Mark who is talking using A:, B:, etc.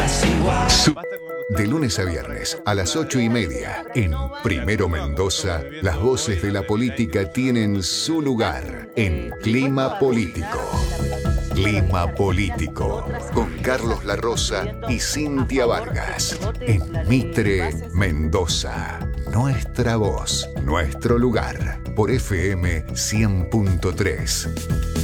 A: De lunes a viernes a las 8:30 en Primero Mendoza, las voces de la política tienen su lugar en Clima Político. Clima Político con Carlos La Rosa y Cintia Vargas en Mitre, Mendoza. Nuestra voz, nuestro lugar por FM 100.3.